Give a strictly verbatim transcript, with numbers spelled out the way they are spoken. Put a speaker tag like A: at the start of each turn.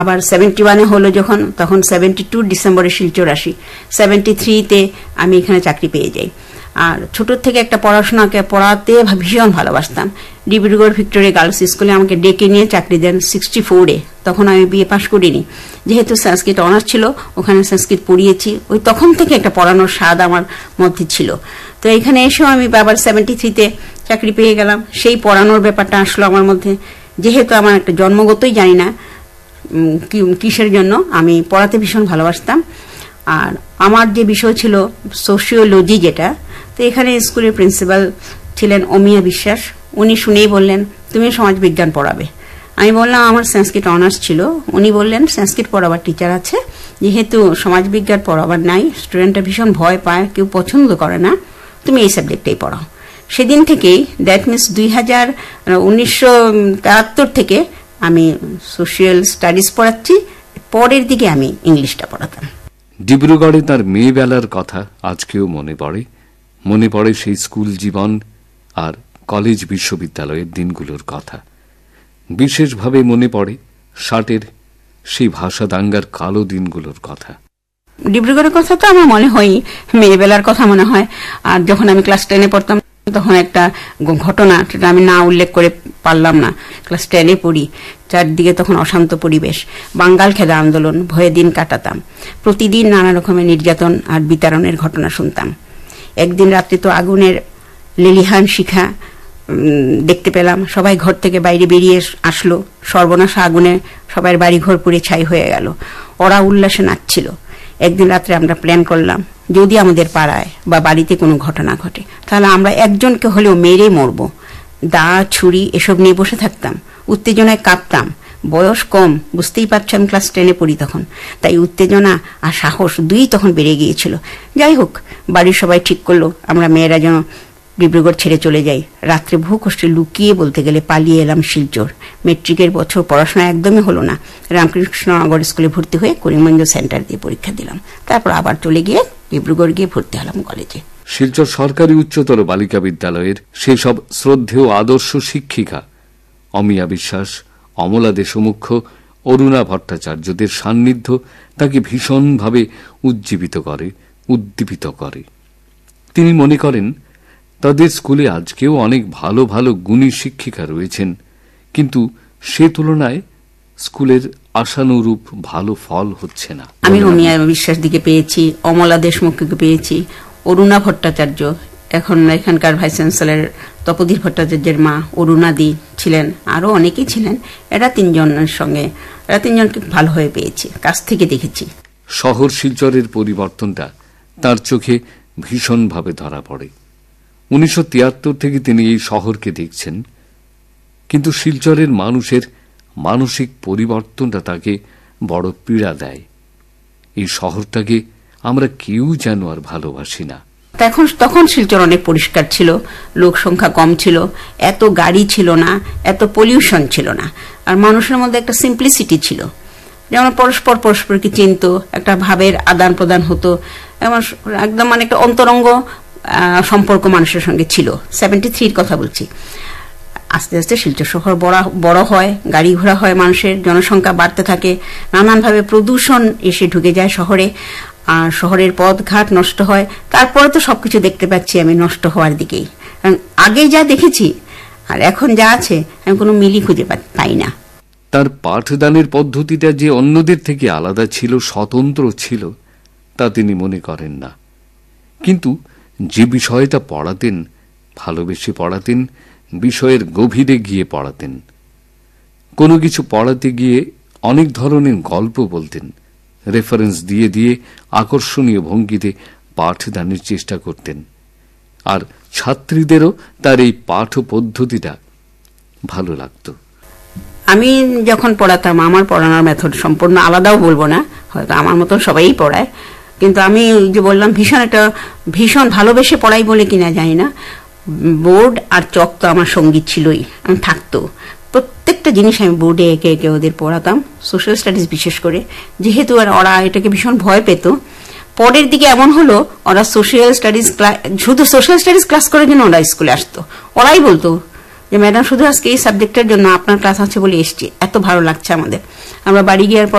A: আবার সেভেন্টি ওয়ানে হলো যখন, তখন সেভেন্টি টু ডিসেম্বরে শিলচর আসি। সেভেন্টি থ্রিতে আমি এখানে চাকরি পেয়ে যাই। আর ছোটোর থেকে একটা পড়াশোনাকে পড়াতে ভীষণ ভালোবাসতাম। ডিব্রুগড় ভিক্টোরিয়া গার্লস স্কুলে আমাকে ডেকে নিয়ে চাকরি দেন সিক্সটি ফোরে। তখন আমি বিএ পাশ করিনি, যেহেতু সংস্কৃত অনার্স ছিল, ওখানে সংস্কৃত পড়িয়েছি। ওই তখন থেকে একটা পড়ানোর স্বাদ আমার মধ্যে ছিল। তো এখানে এসেও আমি আবার সেভেন্টি থ্রিতে চাকরি পেয়ে গেলাম। সেই পড়ানোর ব্যাপারটা আসলো আমার মধ্যে। যেহেতু আমার একটা জন্মগতই জানি না কিসের জন্য আমি পড়াতে ভীষণ ভালোবাসতাম। আর আমার যে বিষয় ছিল সোশিওলজি, যেটা, তো এখানে স্কুলের প্রিন্সিপাল ছিলেন অমিয়া বিশ্বাস। উনি শুনেই বললেন, তুমি সমাজবিজ্ঞান পড়াবে। আমি বললাম আমার সংস্কৃত অনার্স ছিল। উনি বললেন সংস্কৃত পড়াবার টিচার আছে, যেহেতু সমাজবিজ্ঞান পড়াবার নাই, স্টুডেন্টরা ভীষণ ভয় পায়, কেউ পছন্দ করে না, তুমি এই সাবজেক্টেই পড়াও। সেদিন থেকেই, দ্যাট মিনস দুই হাজার উনিশশো তেহাত্তর থেকে আমি সোশিয়াল স্টাডিজ পড়াচ্ছি। পরের দিকে আমি ইংলিশটা পড়াতাম।
B: ডিব্রুগড়ে তার মেয়েবেলার কথা আজকেও মনে পড়ে। মনে পড়ে সেই স্কুল জীবন আর কলেজ বিশ্ববিদ্যালয়ের দিনগুলোর কথা। বিশেষভাবে মনে পড়ে ষাটের সেই ভাষা দাঙ্গার কালো দিনগুলোর কথা।
A: ডিব্রুগড়ের কথা তো আমার মনে হয়, মেয়েবেলার কথা মনে হয়। আর যখন আমি ক্লাস টেনে পড়তাম, তখন একটা ঘটনা, সেটা আমি না উল্লেখ করে পারলাম না। ক্লাস টেনে পড়ি, চারদিকে তখন অশান্ত পরিবেশ, বাঙ্গাল খেদা আন্দোলন, ভয়ে দিন কাটাতাম। প্রতিদিন নানা রকমের নির্যাতন আর বিতাড়নের ঘটনা শুনতাম। একদিন রাত্রে তো আগুনের লেলিহান শিখা দেখতে পেলাম। সবাই ঘর থেকে বাইরে বেরিয়ে আসলো। সর্বনাশা আগুনে সবাই বাড়ি ঘর পুড়ে ছাই হয়ে গেল। ওরা উল্লাসে নাচছিল। একদিন রাত্রে আমরা প্ল্যান করলাম, যদি আমাদের পাড়ায় বা বাড়িতে কোনো ঘটনা ঘটে, তাহলে আমরা একজনকে হলেও মেরে মরব। দা, ছুরি এসব নিয়ে বসে থাকতাম। উত্তেজনায় কাঁপতাম। বয়স কম, বুঝতেই পারছি, আমি ক্লাস টেনে পড়ি তখন। তাই উত্তেজনা আর সাহস দুই তখন বেড়ে গিয়েছিল। যাই হোক, বাড়ির সবাই ঠিক করলো আমরা মেয়েরা যেন ডিব্রুগড় ছেড়ে চলে যাই। রাত্রে বহু কষ্টে লুকিয়ে, বলতে গেলে পালিয়ে এলাম শিলচর। মেট্রিকের বছর পড়াশোনা একদমই হলো না। রামকৃষ্ণনগর স্কুলে ভর্তি হয়ে করিমগঞ্জ সেন্টার দিয়ে পরীক্ষা দিলাম। তারপর আবার চলে গিয়ে ডিব্রুগড় গিয়ে ভর্তি হলাম কলেজে।
B: শিলচর সরকারি উচ্চতর বালিকা বিদ্যালয়ের সেসব শ্রদ্ধেয় আদর্শ শিক্ষিকা অমিয়া বিশ্বাস, অমলা দেশমুখ্য, অরুণা ভট্টাচার্যদের সান্নিধ্য তাকে ভীষণভাবে উজ্জীবিত করে, উদ্দীপিত করে। তিনি মনে করেন তাদের স্কুলে আজকেও অনেক ভালো ভালো গুণী শিক্ষিকা রয়েছেন, কিন্তু সে তুলনায় স্কুলের আশানুরূপ ভালো ফল হচ্ছে না।
A: আমি অমিয়া বিশ্বাস দিকে পেয়েছি, অমলা দেশমুখকে পেয়েছি, অরুণা ভট্টাচার্য, এখন এখানকার ভাইস চ্যান্সেলর তপোধীর ভট্টাচার্যের মা অরুণাদি ছিলেন, আরো অনেকেই ছিলেন। এরা তিনজনের সঙ্গে, এরা তিনজনকে ভালো হয়ে পেয়েছি, কাছ থেকে দেখেছি।
B: শহর শিলচরের পরিবর্তনটা তার চোখে ভীষণভাবে ধরা পড়ে। উনিশশো তিয়াত্তর থেকে তিনি এই শহরকে দেখছেন, কিন্তু শিলচরের মানুষের মানসিক পরিবর্তনটা তাকে বড় পীড়া দেয়। এই শহরটাকে আমরা কেউ যেন আর ভালোবাসি না।
A: তখন তখন শিলচর অনেক পরিষ্কার ছিল, লোক সংখ্যা কম ছিল, এত গাড়ি ছিল না, এত পলিউশন ছিল না, আর মানুষের মধ্যে একটা সিম্পলিসিটি ছিল। যেমন পরস্পর পরস্পরকে চিনত, একটা ভাবের আদান প্রদান হতো, একদম মানে একটা অন্তরঙ্গ সম্পর্ক মানুষের সঙ্গে ছিল। সেভেন্টি থ্রির কথা বলছি। আস্তে আস্তে শিলচর শহর বড় হয়, গাড়ি ঘোড়া হয়, মানুষের জনসংখ্যা বাড়তে থাকে, নানানভাবে প্রদূষণ এসে ঢুকে যায় শহরে, আর শহরের পথঘাট নষ্ট হয়। তারপরে তো সবকিছু দেখতে পাচ্ছি আমি নষ্ট হওয়ার দিকেই। আগে যা দেখেছি আর এখন যা আছে, আমি কোনো মিলই খুঁজে পাই না।
B: তার পাঠদানের পদ্ধতিটা যে অন্যদের থেকে আলাদা ছিল, স্বতন্ত্র ছিল, তা তিনি মনে করেন না। কিন্তু যে বিষয়টা পড়াতেন, ভালোবেসে পড়াতেন, বিষয়ের গভীরে গিয়ে পড়াতেন। কোনো কিছু পড়াতে গিয়ে অনেক ধরনের গল্প বলতেন, রেফারেন্স দিয়ে দিয়ে আকর্ষণীয় ভঙ্গিতে পাঠদানের চেষ্টা করতেন। আর ছাত্রীদেরও তার এই পাঠ পদ্ধতিটা ভালো লাগত।
A: আমি যখন পড়াতাম, আমার পড়ানোর মেথড সম্পূর্ণ আলাদাও বলবো না, হয়তো আমার মতো সবাই পড়ায়, কিন্তু আমি যে বললাম ভীষণ একটা ভীষণ ভালোবেসে পড়াই বলে কিনা জানি না, বোর্ড আর চক তো আমার সঙ্গী ছিলই, আমি থাকতো। প্রত্যেকটা জিনিস আমি বোর্ডে একে একে ওদের পড়াতাম, সোশ্যাল স্টাডিজ বিশেষ করে, যেহেতু আর ওরা এটাকে ভীষণ ভয় পেত। পরের দিকে এমন হলো, ওরা সোশ্যাল স্টাডিজ শুধু সোশ্যাল স্টাডিজ ক্লাস করার জন্য ওরা স্কুলে আসতো। ওরাই বলতো যে ম্যাডাম শুধু আজকে এই সাবজেক্টের জন্য আপনার ক্লাস আছে বলে এসেছি, এত ভালো লাগছে আমাদের। আমরা বাড়ি গিয়ে